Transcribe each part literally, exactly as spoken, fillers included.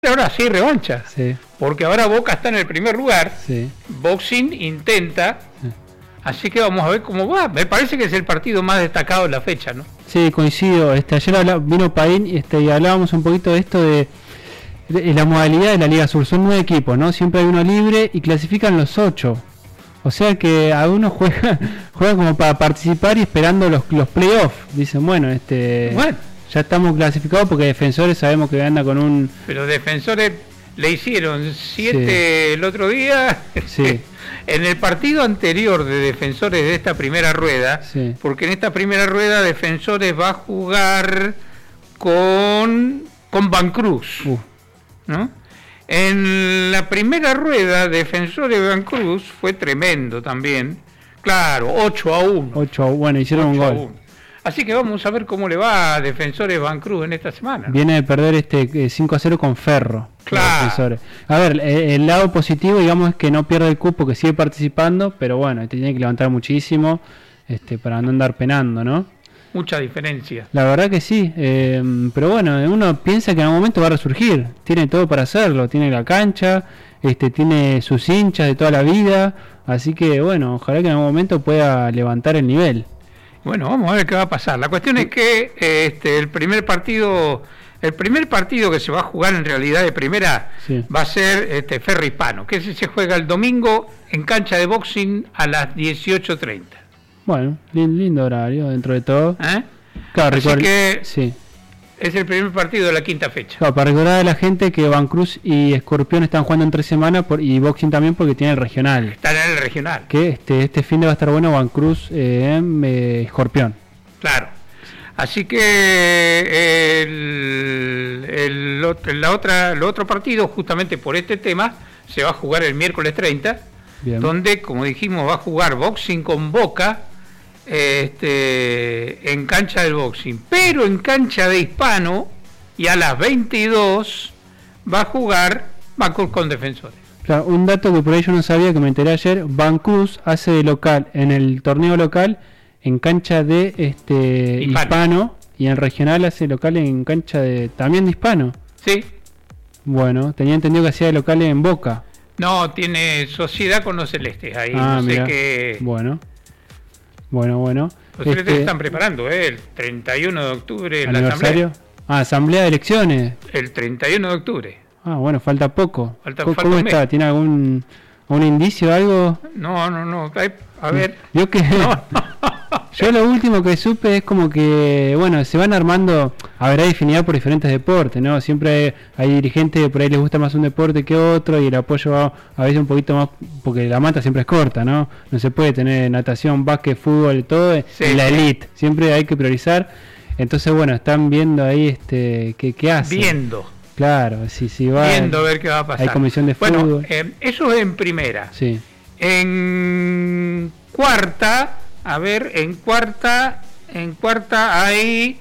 ahora sí revancha, sí. porque ahora Boca está en el primer lugar, sí. Boxing intenta, sí. así que vamos a ver cómo va. Me parece que es el partido más destacado de la fecha, ¿no? Sí, coincido. Este, ayer habla, vino Paín este, y hablábamos un poquito de esto de, de, de la modalidad de la Liga Sur. Son nueve equipos, ¿no? Siempre hay uno libre y clasifican los ocho. O sea que algunos juegan, juegan como para participar y esperando los, los playoffs. Dicen, bueno, este bueno, ya estamos clasificados porque Defensores sabemos que anda con un... Pero Defensores le hicieron siete sí. el otro día. Sí. En el partido anterior de Defensores de esta primera rueda, sí. porque en esta primera rueda Defensores va a jugar con, con Vancruz, uh. ¿no? En la primera rueda, Defensores de Vancruz fue tremendo también. Claro, ocho a uno. ocho a uno, bueno, hicieron un gol. Así que vamos a ver cómo le va a Defensores de Vancruz en esta semana. Viene de perder este cinco a cero con Ferro. Claro. Defensores. A ver, el lado positivo, digamos, es que no pierde el cupo, que sigue participando, pero bueno, este tiene que levantar muchísimo este, para no andar penando, ¿no? Mucha diferencia. La verdad que sí, eh, pero bueno, uno piensa que en algún momento va a resurgir, tiene todo para hacerlo, tiene la cancha, este, tiene sus hinchas de toda la vida, así que bueno, ojalá que en algún momento pueda levantar el nivel. Bueno, vamos a ver qué va a pasar. La cuestión es que este, el primer partido, el primer partido que se va a jugar en realidad de primera sí. va a ser este, Ferro Hispano, que ese se juega el domingo en cancha de boxing a las dieciocho treinta. Bueno, lindo horario dentro de todo. ¿Eh? Claro, Así record... que sí. es el primer partido de la quinta fecha. Claro, para recordar a la gente que Vancruz y Escorpión están jugando en tres semanas por, y Boxing también porque tiene el regional. Están en el regional. Que este este fin de va a estar bueno Vancruz eh, eh, Escorpión. Claro. Así que el, el, el, la otra, el otro partido, justamente por este tema, se va a jugar el miércoles treinta, bien. Donde, como dijimos, va a jugar Boxing con Boca este, en cancha del Boxing. Pero en cancha de Hispano, y a las veintidós, va a jugar Vancruz con Defensores. Claro, un dato que por ahí yo no sabía, que me enteré ayer, Vancruz hace de local, en el torneo local, en cancha de este Hispano, Hispano y en regional hace local en cancha de también de Hispano. Sí. Bueno, tenía entendido que hacía de local en Boca. No, tiene sociedad con los celestes ahí, ah, no mirá. sé qué. Bueno, bueno, bueno. Los celestes este... están preparando, ¿eh? El treinta y uno de octubre la asamblea. Ah, asamblea de elecciones. El treinta y uno de octubre. Ah, bueno, falta poco. Falta, ¿Cómo, falta ¿cómo está? ¿Tiene algún, algún indicio, algo? No, no, no. A ver. Yo que no. Yo lo último que supe es como que, bueno, se van armando, habrá afinidad por diferentes deportes, ¿no? Siempre hay, hay dirigentes que por ahí les gusta más un deporte que otro y el apoyo va a veces un poquito más, porque la mata siempre es corta, ¿no? No se puede tener natación, básquet, fútbol, todo sí, en la sí. elite. Siempre hay que priorizar. Entonces, bueno, están viendo ahí este qué, qué hacen. Viendo. Claro, si, si va. Viendo a ver qué va a pasar. Hay comisión de fútbol. Bueno, eh, eso es en primera. Sí. En cuarta, a ver, en cuarta, en cuarta hay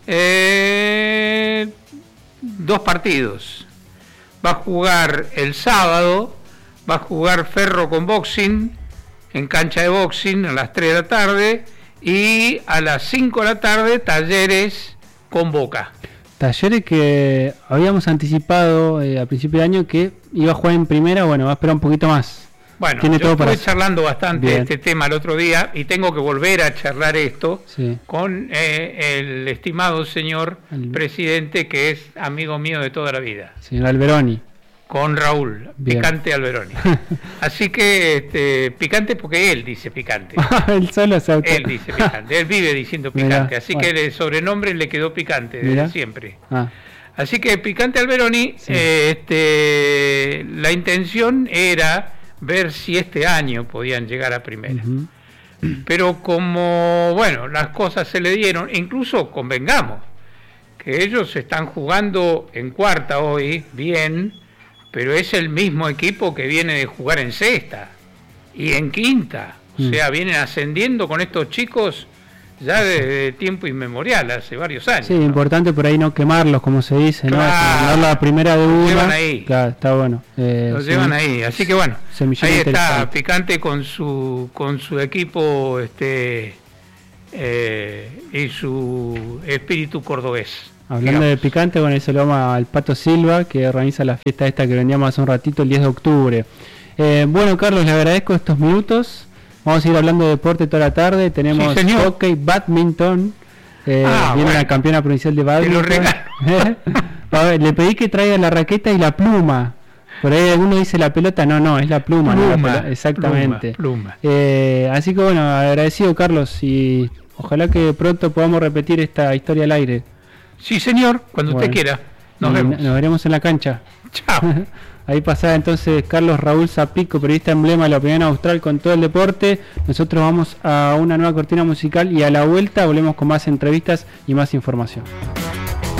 eh, dos partidos. Va a jugar el sábado, va a jugar Ferro con Boxing, en cancha de Boxing a las tres de la tarde, y a las cinco de la tarde Talleres con Boca. Talleres que habíamos anticipado eh, a principio de año que iba a jugar en primera, bueno, va a esperar un poquito más. Bueno, Tiene yo todo estuve para... charlando bastante Bien. este tema el otro día y tengo que volver a charlar esto sí. con eh, el estimado señor el... presidente que es amigo mío de toda la vida. Señor Alberoni. Con Raúl, Bien. Picante Alberoni. Así que, este, picante porque él dice picante. él solo se auto... Él dice picante, él vive diciendo picante. Mirá, así bueno. que el sobrenombre le quedó picante desde Mirá. siempre. Ah. Así que Picante Alberoni, sí. eh, este, la intención era ver si este año podían llegar a primera. Uh-huh. Pero como, bueno, las cosas se le dieron, incluso convengamos que ellos están jugando en cuarta hoy, bien, pero es el mismo equipo que viene de jugar en sexta y en quinta. O uh-huh. sea, vienen ascendiendo con estos chicos ya desde tiempo inmemorial, hace varios años. Sí, ¿no? Importante por ahí no quemarlos, como se dice, claro. ¿no? La primera de una. Los llevan ahí. Claro, está bueno. Eh, Los llevan ahí. Así que bueno, ahí está Picante con su con su equipo este eh, y su espíritu cordobés. Hablando digamos. de picante, bueno, eso lo vamos al Pato Silva, que organiza la fiesta esta que vendíamos hace un ratito, el diez de octubre. Eh, bueno, Carlos, le agradezco estos minutos. Vamos a ir hablando de deporte toda la tarde. Tenemos sí, hockey, badminton. Eh, ah, viene bueno. la campeona provincial de badminton. A ver, le pedí que traiga la raqueta y la pluma. Por ahí alguno dice la pelota, no, no, es la pluma. pluma no la pelota. Exactamente. Pluma, pluma. Eh, así que bueno, agradecido, Carlos, y ojalá que pronto podamos repetir esta historia al aire. Sí, señor, cuando bueno, usted quiera. Nos vemos. Nos veremos en la cancha. Chao. Ahí pasaba entonces Carlos Raúl Zapico, periodista emblema de la opinión austral con todo el deporte. Nosotros vamos a una nueva cortina musical y a la vuelta volvemos con más entrevistas y más información.